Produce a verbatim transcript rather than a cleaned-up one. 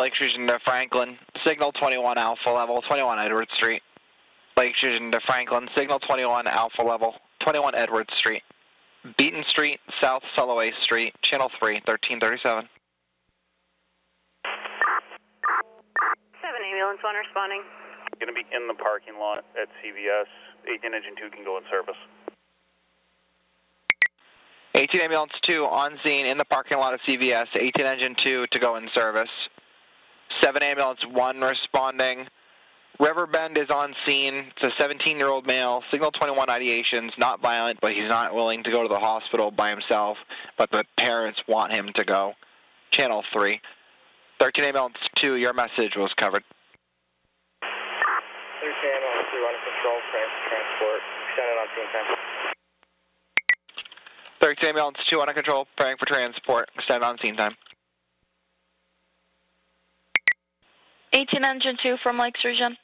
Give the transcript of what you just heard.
Lakes Region to Franklin, signal twenty-one Alpha level, twenty-one Edwards Street. Lakes Region to Franklin, signal twenty-one Alpha level, twenty-one Edwards Street. Beaton Street, South Sulloway Street, channel three, thirteen thirty-seven. seven ambulance one responding. Going to be in the parking lot at C V S. eighteen engine two can go in service. eighteen ambulance two on scene in the parking lot of C V S. eighteen engine two to go in service. seven ambulance one responding. Riverbend is on scene. It's a seventeen-year-old male. Signal twenty-one ideations. Not violent, but he's not willing to go to the hospital by himself. But the parents want him to go. Channel three. thirteen ambulance two, your message was covered. thirteen ambulance two, under control, praying for transport. Extended on scene time. thirteen ambulance two, under control, praying for transport. Extended on scene time. eighteen engine two from Lakes Region.